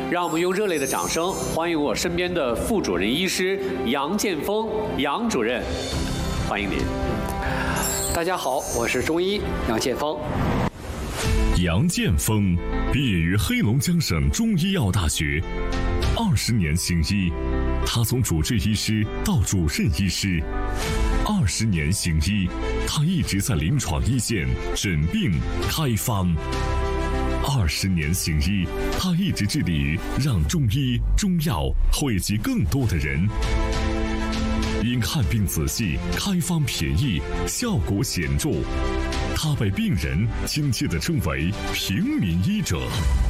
让我们用热烈的掌声欢迎我身边的副主任医师杨建峰杨主任，欢迎您。 大家好，我是中医杨建峰。 杨建峰毕业于黑龙江省中医药大学，20年行医，他从主治医师到主任医师，20年行医，他一直在临床一线诊病开方。20年行医，他一直致力于让中医中药惠及更多的人。因看病仔细，开方便宜，效果显著，他被病人亲切地称为平民医者。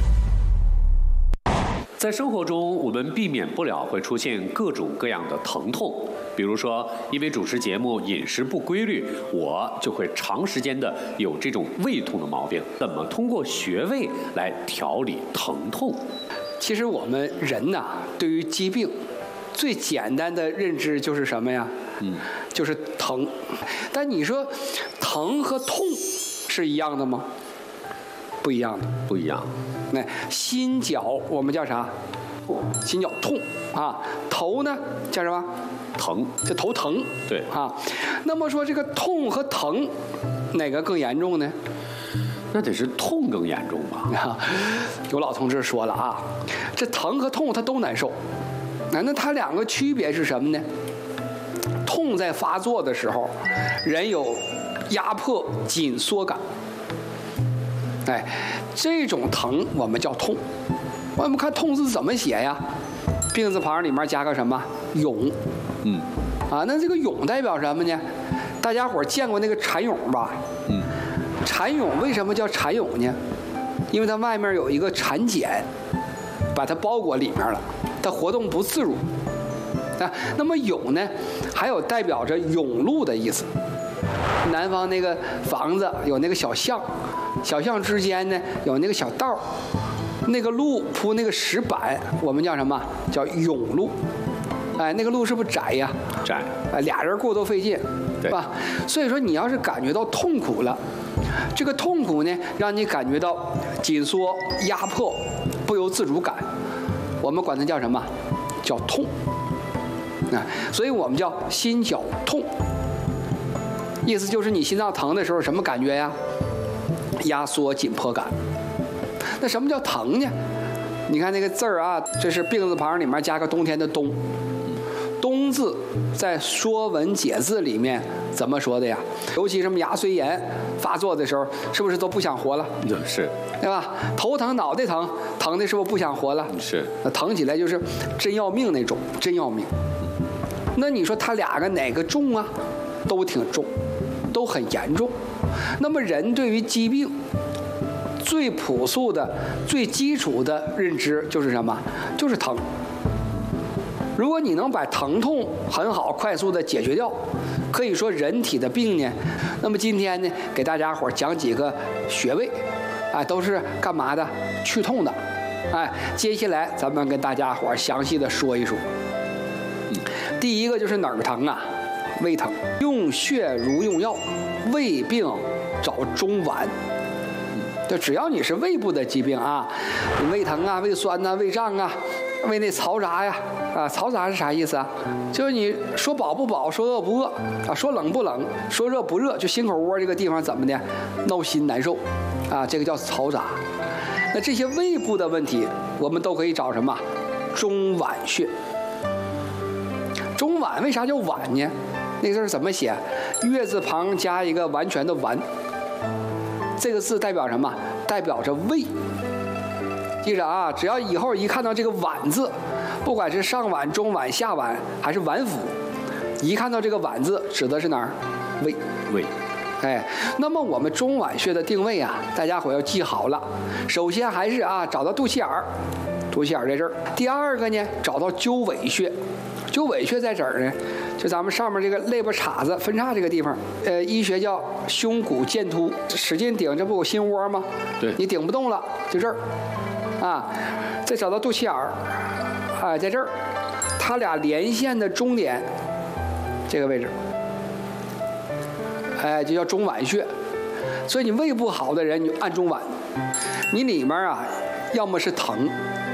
在生活中，我们避免不了会出现各种各样的疼痛，比如说，因为主持节目饮食不规律，我就会长时间的有这种胃痛的毛病。怎么通过穴位来调理疼痛？ 其实我们人呐，对于疾病最简单的认知就是什么呀？就是疼。但你说疼和痛是一样的吗？不一样的， 不一样。 那心绞我们叫啥？心绞痛啊。头呢叫什么？ 疼。 这头疼。 对啊。那么说这个痛和疼，哪个更严重呢？ 那得是痛更严重吧？ 有老同志说了啊，这疼和痛他都难受。那它两个区别是什么呢？痛在发作的时候，人有压迫、紧缩感。哎，这种疼我们叫痛。我们看痛字怎么写呀？病字旁里面加个什么？勇。那这个勇代表什么呢？大家伙见过那个蚕蛹吧？蚕蛹为什么叫蚕蛹呢？因为它外面有一个蚕茧，把它包裹里面了，它活动不自如。那么蛹呢，还有代表着甬路的意思。南方那个房子有那个小巷，小巷之间呢有那个小道，那个路铺那个石板，我们叫什么？叫甬路。那个路是不是窄呀？ 窄。 俩人过都费劲，对吧？所以说你要是感觉到痛苦了，这个痛苦呢，让你感觉到紧缩、压迫、不由自主感，我们管它叫什么？叫痛。所以我们叫心绞痛。意思就是你心脏疼的时候什么感觉呀？压缩紧迫感。那什么叫疼呢？你看那个字儿啊，这是病字旁里面加个冬天的冬。冬字在《说文解字》里面怎么说的呀？尤其什么牙髓炎发作的时候，是不是都不想活了？ 是， 对吧？头疼脑袋疼，疼的是不是不想活了？ 是。 那疼起来就是真要命那种，真要命。那你说他俩个哪个重啊？都挺重，都很严重。那么人对于疾病最朴素的、最基础的认知就是什么？就是疼。如果你能把疼痛很好、快速的解决掉，可以说人体的病呢，那么今天呢，给大家伙讲几个穴位，都是干嘛的？去痛的。接下来咱们跟大家伙详细的说一说。第一个就是哪儿疼啊？胃疼。用穴如用药，胃病找中脘。就只要你是胃部的疾病啊，你胃疼啊、胃酸啊、胃胀啊、胃内嘈杂呀，嘈杂是啥意思啊？就是你说饱不饱，说饿不饿啊，说冷不冷，说热不热，就心口窝这个地方怎么的，闹心难受啊，这个叫嘈杂。那这些胃部的问题，我们都可以找什么？中脘穴。中脘为啥叫脘呢？那个字怎么写？月字旁加一个完全的完。这个字代表什么？代表着胃。记着啊，只要以后一看到这个脘字，不管是上脘、中脘、下脘还是脘腹，一看到这个脘字，指的是哪儿？胃。 胃。 那么我们中脘穴的定位啊，大家伙要记好了。首先还是找到肚脐眼儿，肚脐眼儿在这儿。第二个呢，找到鸠尾穴。鸠尾穴在这儿呢，就咱们上面这个肋巴叉子分叉这个地方，医学叫胸骨剑突，使劲顶，这不有心窝吗？ 对， 你顶不动了，就这儿，再找到肚脐眼儿，在这儿，它俩连线的终点，这个位置，就叫中脘穴。所以你胃不好的人，你就按中脘，你里面要么是疼，